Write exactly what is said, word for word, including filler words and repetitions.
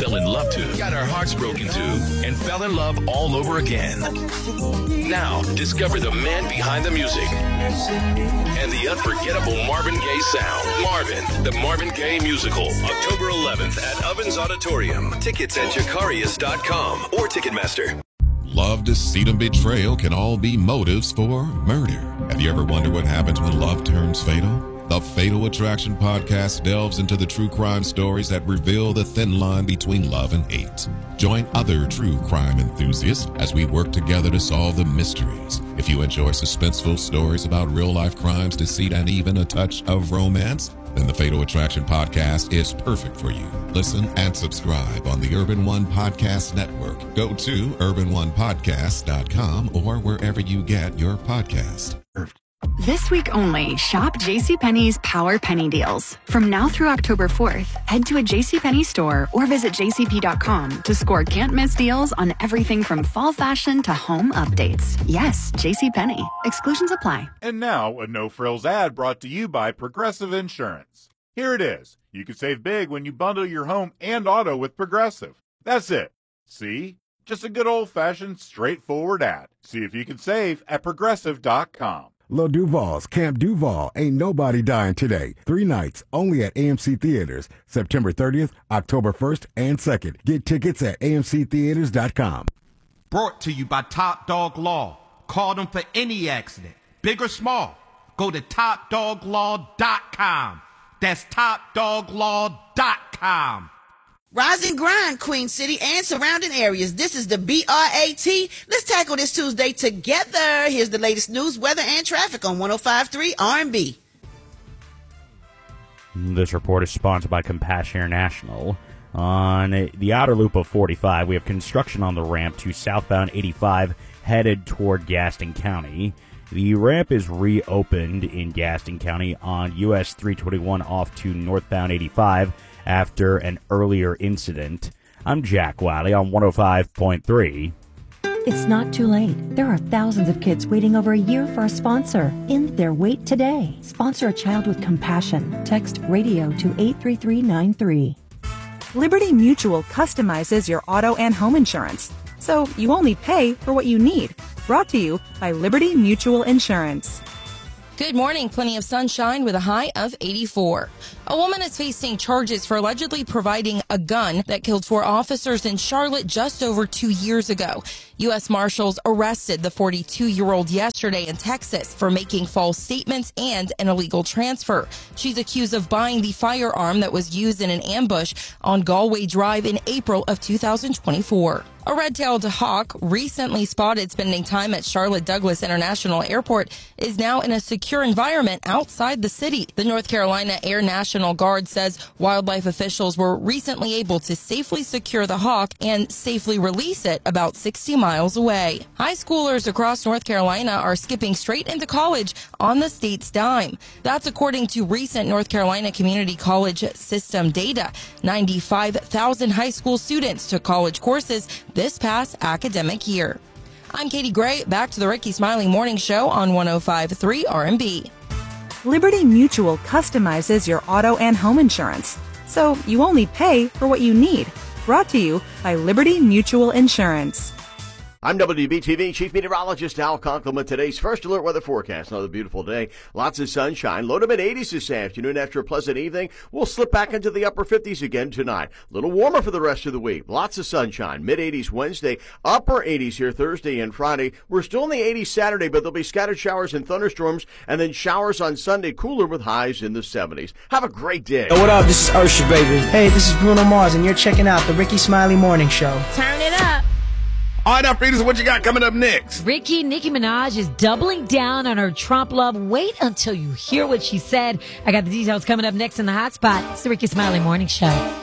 fell in love to, got our hearts broken to, and fell in love all over again. Now, discover the man behind the music and the unforgettable Marvin Gaye sound. Marvin, the Marvin Gaye Musical, October eleventh at Ovens Auditorium. Tickets at Jacarius dot com or Ticketmaster. Love, deceit, and betrayal can all be motives for murder. Have you ever wondered what happens when love turns fatal? The Fatal Attraction podcast delves into the true crime stories that reveal the thin line between love and hate. Join other true crime enthusiasts as we work together to solve the mysteries. If you enjoy suspenseful stories about real-life crimes, deceit, and even a touch of romance, then the Fatal Attraction podcast is perfect for you. Listen and subscribe on the Urban One Podcast Network. Go to urban one podcast dot com or wherever you get your podcast. This week only, shop JCPenney's Power Penny Deals. From now through October fourth, head to a JCPenney store or visit j c p dot com to score can't-miss deals on everything from fall fashion to home updates. Yes, JCPenney. Exclusions apply. And now, a no-frills ad brought to you by Progressive Insurance. Here it is. You can save big when you bundle your home and auto with Progressive. That's it. See? Just a good old-fashioned, straightforward ad. See if you can save at progressive dot com. Lil Duval's Camp Duval, Ain't Nobody Dying Today. Three nights, only at A M C Theaters. September thirtieth, October first, and second. Get tickets at a m c theaters dot com. Brought to you by Top Dog Law. Call them for any accident, big or small. Go to top dog law dot com. That's top dog law dot com. Rise and grind, Queen City and surrounding areas. This is the B R A T. Let's tackle this Tuesday together. Here's the latest news, weather, and traffic on one oh five point three R and B. This report is sponsored by Compassion International. On the outer loop of forty-five, we have construction on the ramp to southbound eighty-five headed toward Gaston County. The ramp is reopened in Gaston County on U S three twenty-one off to northbound eighty-five after an earlier incident. I'm Jack Wiley on one oh five point three. It's not too late. There are thousands of kids waiting over a year for a sponsor. End their wait today. Sponsor a child with compassion. Text radio to eight three three nine three. Liberty Mutual customizes your auto and home insurance, so you only pay for what you need. Brought to you by Liberty Mutual Insurance. Good morning. Plenty of sunshine with a high of eighty-four. A woman is facing charges for allegedly providing a gun that killed four officers in Charlotte just over two years ago. U S Marshals arrested the forty-two-year-old yesterday in Texas for making false statements and an illegal transfer. She's accused of buying the firearm that was used in an ambush on Galway Drive in April of two thousand twenty-four. A red-tailed hawk, recently spotted spending time at Charlotte Douglas International Airport, is now in a secure environment outside the city. The North Carolina Air National Guard says wildlife officials were recently able to safely secure the hawk and safely release it about sixty miles away. High schoolers across North Carolina are skipping straight into college on the state's dime. That's according to recent North Carolina Community College System data. ninety-five thousand high school students took college courses this past academic year. I'm Katie Gray. Back to the Ricky Smiley Morning Show on one oh five point three R and B. Liberty Mutual customizes your auto and home insurance, so you only pay for what you need. Brought to you by Liberty Mutual Insurance. I'm W B T V Chief Meteorologist Al Conklin with today's first alert weather forecast. Another beautiful day. Lots of sunshine. Low to mid eighties this afternoon. After a pleasant evening, we'll slip back into the upper fifties again tonight. A little warmer for the rest of the week. Lots of sunshine. mid eighties Wednesday. Upper eighties here Thursday and Friday. We're still in the eighties Saturday, but there'll be scattered showers and thunderstorms, and then showers on Sunday. Cooler with highs in the seventies. Have a great day. Hey, what up? This is Ursha, baby. Hey, this is Bruno Mars, and you're checking out the Ricky Smiley Morning Show. Turn it up. All right, now, Peters, what you got coming up next? Ricky, Nicki Minaj is doubling down on her Trump love. Wait until you hear what she said. I got the details coming up next in the hot spot. It's the Ricky Smiley Morning Show.